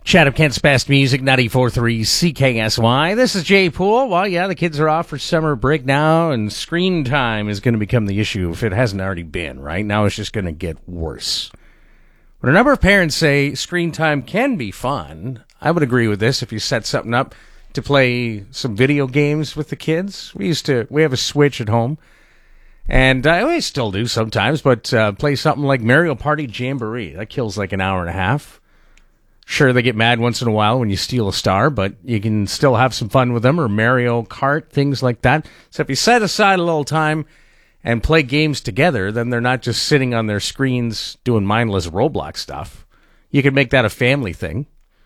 Chatham Kent's best music, 94.3 CKSY. This is Jay Poole. Well, yeah, the kids are off for summer break now, and screen time is going to become the issue if it hasn't already been, right? Now it's just going to get worse. When a number of parents say screen time can be fun, I would agree with this if you set something up to play some video games with the kids. We have a Switch at home, and I still do sometimes, but play something like Mario Party Jamboree. That kills like an hour and a half. Sure, they get mad once in a while when you steal a star, but you can still have some fun with them, or Mario Kart, things like that. So if you set aside a little time and play games together, then they're not just sitting on their screens doing mindless Roblox stuff. You can make that a family thing.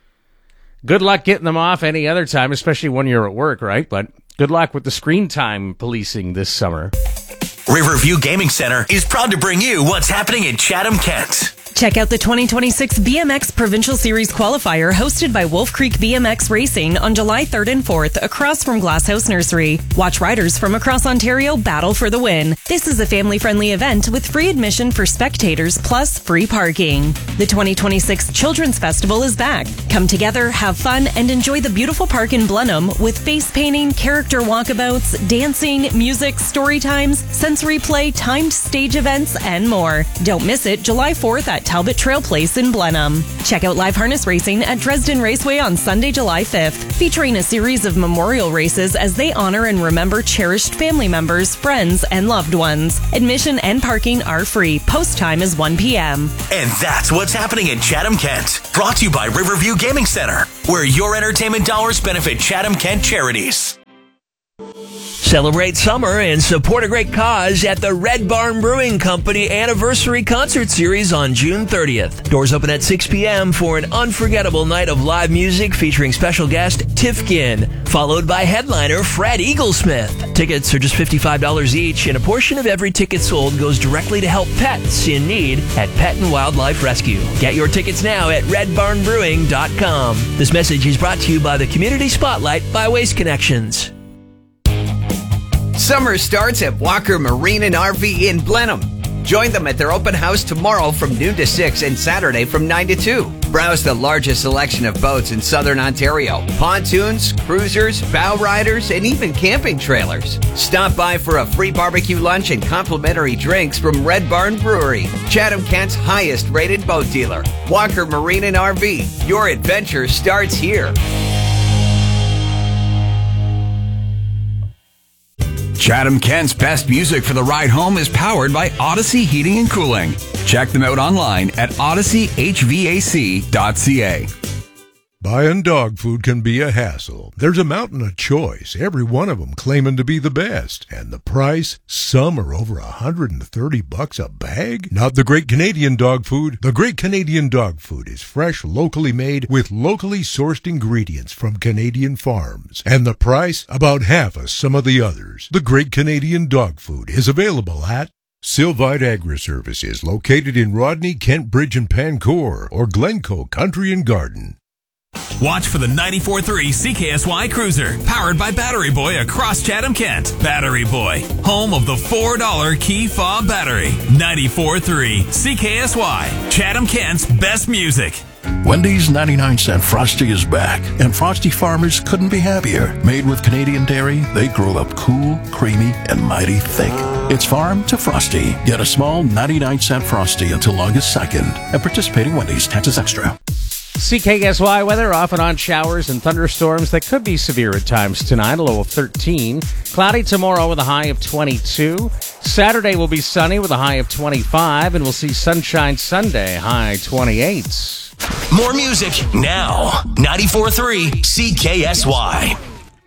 Good luck getting them off any other time, especially when you're at work, right? But good luck with the screen time policing this summer. Riverview Gaming Center is proud to bring you what's happening in Chatham, Kent. Check out the 2026 BMX Provincial Series qualifier hosted by Wolf Creek BMX Racing on July 3rd and 4th across from Glasshouse Nursery. Watch riders from across Ontario battle for the win. This is a family-friendly event with free admission for spectators plus free parking. The 2026 Children's Festival is back. Come together, have fun, and enjoy the beautiful park in Blenheim with face painting, character walkabouts, dancing, music, story times, sensory play, timed stage events, and more. Don't miss it July 4th at Talbot Trail Place in Blenheim. Check out live harness racing at Dresden Raceway on Sunday, July 5th, featuring a series of memorial races as they honor and remember cherished family members, friends, and loved ones. Admission and parking are free. Post time is 1 p.m. And that's what's happening in Chatham, Kent. Brought to you by Riverview Gaming Center, where your entertainment dollars benefit Chatham Kent charities. Celebrate summer and support a great cause at the Red Barn Brewing Company Anniversary Concert Series on June 30th. Doors open at 6 p.m. for an unforgettable night of live music featuring special guest Tifkin, followed by headliner Fred Eaglesmith. Tickets are just $55 each, and a portion of every ticket sold goes directly to help pets in need at Pet and Wildlife Rescue. Get your tickets now at redbarnbrewing.com. This message is brought to you by the Community Spotlight by Waste Connections. Summer starts at Walker Marine and RV in Blenheim. Join them at their open house tomorrow from noon to 6 and Saturday from 9 to 2. Browse the largest selection of boats in southern Ontario. Pontoons, cruisers, bow riders, and even camping trailers. Stop by for a free barbecue lunch and complimentary drinks from Red Barn Brewery, Chatham Kent's highest rated boat dealer. Walker Marine and RV. Your adventure starts here. Chatham Kent's best music for the ride home is powered by Odyssey Heating and Cooling. Check them out online at odysseyhvac.ca. Buying dog food can be a hassle. There's a mountain of choice, every one of them claiming to be the best. And the price? Some are over $130 a bag? Not the Great Canadian Dog Food. The Great Canadian Dog Food is fresh, locally made, with locally sourced ingredients from Canadian farms. And the price? About half of some of the others. The Great Canadian Dog Food is available at Sylvite Agri-Services, located in Rodney, Kentbridge, and Pancourt, or Glencoe Country and Garden. Watch for the 94.3 CKSY Cruiser, powered by Battery Boy across Chatham, Kent. Battery Boy, home of the $4 key fob battery. 94.3 CKSY, Chatham Kent's best music. Wendy's 99-cent Frosty is back, and Frosty farmers couldn't be happier. Made with Canadian dairy, they grow up cool, creamy, and mighty thick. It's farm to Frosty. Get a small 99-cent Frosty until August 2nd. At participating Wendy's, taxes extra. CKSY weather, off and on showers and thunderstorms that could be severe at times tonight, a low of 13. Cloudy tomorrow with a high of 22. Saturday will be sunny with a high of 25, and we'll see sunshine Sunday, high 28. More music now. 94.3 CKSY.